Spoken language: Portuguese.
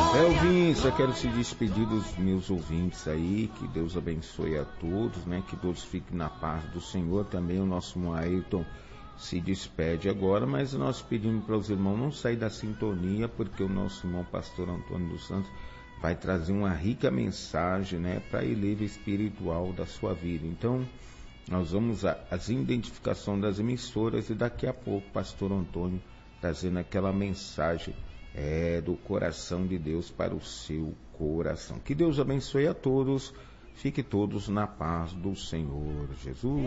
Ouvintes, eu quero se despedir dos meus ouvintes aí, que Deus abençoe a todos, né? Que todos fiquem na paz do Senhor. Também o nosso irmão Ayrton se despede agora, mas nós pedimos para os irmãos não sair da sintonia, porque o nosso irmão pastor Antônio dos Santos vai trazer uma rica mensagem, né? Para a eleva espiritual da sua vida. Então, nós vamos às identificações das emissoras e daqui a pouco o pastor Antônio trazendo aquela mensagem do coração de Deus para o seu coração. Que Deus abençoe a todos, fique todos na paz do Senhor Jesus.